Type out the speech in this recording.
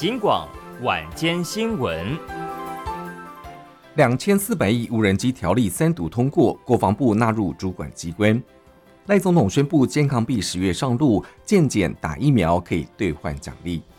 警广晚间新闻。 2400亿无人机条例3读通过，国防部纳入主管机关。赖总统宣布健康币10月上路，健检打疫苗可以兑换奖励。